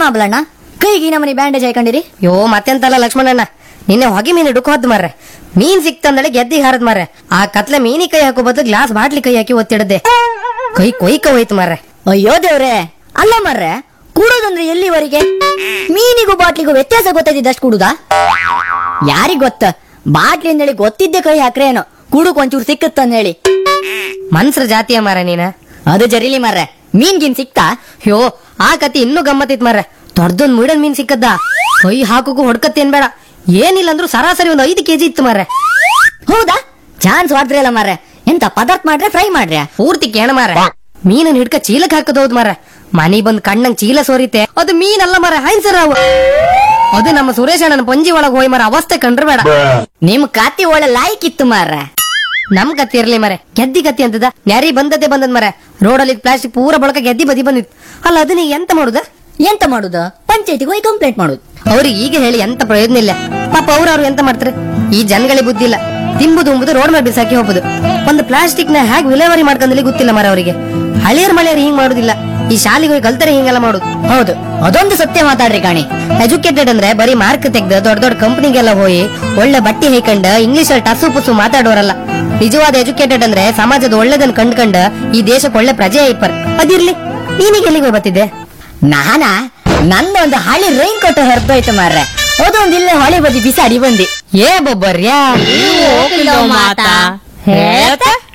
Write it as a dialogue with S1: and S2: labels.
S1: ಮಾಬ್ಲಣ್ಣ ಕೈಗೆ ನಮ್ಮನಿ ಬ್ಯಾಂಡೇಜ್ ಹಾಕೊಂಡಿರಿ?
S2: ಯೋ ಮತ್ತೆಂತಲ್ಲ ಲಕ್ಷ್ಮಣಣ್ಣ, ನಿನ್ನೆ ಹೊಗೆ ಮೀನು ಡುಕ್ ಹೋದ್ ಮಾರ್ರೆ. ಮೀನ್ ಸಿಕ್ತಂದಳೆ ಗೆದ್ದಿ ಹಾರದ್ ಮಾರ್ರೆ. ಆ ಕತ್ಲೆ ಮೀನಿ ಕೈ ಹಾಕೋ ಬದಲು ಗ್ಲಾಸ್ ಬಾಟ್ಲಿ ಕೈ ಹಾಕಿ ಒತ್ತಿಡದೆ ಕೈ ಕೊಯ್ಕ ಹೋಯ್ತು ಮಾರ್ರೆ.
S1: ಅಯ್ಯೋ ದೇವ್ರೆ, ಅಲ್ಲ ಮರ್ರೆ, ಕೂಡೋದಂದ್ರೆ ಎಲ್ಲಿವರೆಗೆ? ಮೀನಿಗೂ ಬಾಟ್ಲಿಗೂ ವ್ಯತ್ಯಾಸ ಗೊತ್ತಾಯ್ತಿದ್ದಷ್ಟು ಕೂಡುದಾ? ಯಾರಿಗ್ ಗೊತ್ತ, ಬಾಟ್ಲಿ ಅಂದೇಳಿ ಗೊತ್ತಿದ್ದೆ ಕೈ ಹಾಕ್ರೆ ಏನೋ ಕೂಡುಕ್ ಒಂಚೂರು ಸಿಕ್ಕತ್ತಂದ ಹೇಳಿ.
S2: ಮನ್ಸ್ರ ಜಾತಿಯ ಮಾರ ನೀನ.
S1: ಅದು ಜರಿಲಿ ಮರ್ರೆ, ಮೀನ್ಗಿನ್ ಸಿಕ್ತಾ?
S2: ಯೋ ಆ ಕತಿ ಇನ್ನೂ ಗಮ್ಮತ್ತಿತ್ ಮಾರ್ರೆ. ದೊಡ್ಡದೊಂದ್ ಮುಡನ್ ಮೀನ್ ಸಿಕ್ಕದ್ದ, ಕೈ ಹಾಕೋಕು ಹೊಡ್ಕತ್ತೇನ್ ಬೇಡ, ಏನಿಲ್ಲ ಅಂದ್ರೂ ಸರಾಸರಿ ಒಂದು 5 kg ಇತ್ತು ಮಾರ್ರೆ.
S1: ಹೌದಾ? ಚಾನ್ಸ್ ವಾಡ್ರಿ ಅಲ್ಲ ಮಾರ್ರೆ. ಎಂತ ಪದಾರ್ಥ ಮಾಡ್ರೆ ಫ್ರೈ ಮಾಡ್ರೆ?
S2: ಪೂರ್ತಿ ಕೇಣ ಮಾರ್ರೆ. ಮೀನನ್ ಹಿಡ್ಕ ಚೀಲಕ್ ಹಾಕದ್ ಹೌದ್ ಮಾರ್ರೆ. ಮನಿ ಬಂದ್ ಕಣ್ಣಂಗ್ ಚೀಲ ಸೋರಿತೆ, ಅದು ಮೀನಲ್ಲ ಮಾರ, ಹೈನ್ಸರ್ ಅವು. ಅದು ನಮ್ಮ ಸುರೇಶ್ ಅಣ್ಣನ ಪಂಜಿ ಒಳಗ್ ಹೋಯ್ ಮಾರ, ಅವಸ್ಥೆ ಕಂಡ್ರೆ ಬೇಡ.
S1: ನಿಮ್ ಕತ್ತಿ ಒಳ್ಳೆ ಲಾಯ್ಕ್ ಇತ್ತು ಮಾರ್ರೆ.
S2: ನಮ್ ಕತ್ತಿ ಇರ್ಲಿ ಮರೆ, ಗೆದ್ದಿ ಕತ್ತಿ ಅಂತದ ನ್ಯಾರಿ ಬಂದದ್ದೇ ಬಂದದ್ ಮರೆ. ರೋಡಲ್ಲಿ ಪ್ಲಾಸ್ಟಿಕ್ ಪೂರ ಬಳಕ ಗೆದ್ದಿ ಬದಿ ಬಂದಿತ್ತು. ಅಲ್ಲ ಅದನ್ನ ಎಂತ ಮಾಡುದ?
S1: ಎಂತ ಮಾಡುದ? ಪಂಚಾಯತಿಗೆ ಹೋಗಿ ಕಂಪ್ಲೇಂಟ್ ಮಾಡುದು.
S2: ಅವ್ರಿಗೆ ಈಗ ಹೇಳಿ ಎಂತ ಪ್ರಯೋಜನ ಇಲ್ಲ. ಪಾಪ ಅವ್ರು ಎಂತ ಮಾಡ್ತಾರೆ? ಈ ಜನಗಳಿಗೆ ಬುದ್ಧಿ ಇಲ್ಲ. ತಿಂಬುದು ಉಂಬುದು ರೋಡ್ ಮೇಲೆ ಬಿಸಾಕಿ ಹೋಗುದು. ಒಂದು ಪ್ಲಾಸ್ಟಿಕ್ ನ ಹೇಗೆ ವಿಲೇವಾರಿ ಮಾಡ್ಕೊಂಡಲ್ಲಿ ಗೊತ್ತಿಲ್ಲ ಮರ ಅವರಿಗೆ. ಹಳಿಯರ್ ಮಳೆಯರ್ ಹಿಂಗ್ ಮಾಡುದಿಲ್ಲ, ಈ ಶಾಲೆಗೆ ಹೋಗಿ ಕಲ್ತರೆ ಹಿಂಗೆಲ್ಲ ಮಾಡುದು.
S1: ಹೌದು, ಅದೊಂದು ಸತ್ಯ ಮಾತಾಡ್ರಿ ಕಾಣಿ.
S2: ಎಜುಕೇಟೆಡ್ ಅಂದ್ರೆ ಬರೀ ಮಾರ್ಕ್ ತೆಗ್ದು ದೊಡ್ಡ ದೊಡ್ಡ ಕಂಪನಿಗೆಲ್ಲ ಹೋಗಿ ಒಳ್ಳೆ ಬಟ್ಟೆ ಹೈಕಂಡ್ ಇಂಗ್ಲಿಷ್ ಅಲ್ಲಿ ಟಸು ಪುಸು ಮಾತಾಡೋರಲ್ಲ. ನಿಜವಾದ ಎಜುಕೇಟೆಡ್ ಅಂದ್ರೆ ಸಮಾಜದ ಒಳ್ಳೆದನ್ ಕಂಡ್ಕಂಡ್ ಈ ದೇಶಕ್ಕೆ ಒಳ್ಳೆ ಪ್ರಜೆ ಐಪರ್. ಅದಿರ್ಲಿ, ನೀನೀಗ ಎಲ್ಲಿಗೆ ಹೋಗಿ ಬರ್ತಿದ್ದೆ?
S1: ನಂದೊಂದು ಹಳಿ ರೈನ್ ಕೋಟ್ ಹೊರತೋಯ್ತು ಮಾರ್ರೆ, ಅದೊಂದು ಇಲ್ಲೇ ಹೊಳೆ ಬದಿ ಬಿಸಾಡಿ ಬಂದಿ.
S2: ಏ ಬೊಬ್ಬರ್ಯಾ
S1: ಮಾತಾ ಹೇಳ್ತಾ